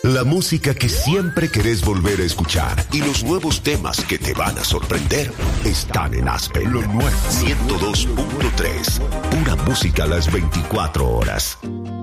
La música que siempre querés volver a escuchar y los nuevos temas que te van a sorprender están en Aspen. Lo nuevo 102.3. Pura música a las 24 horas.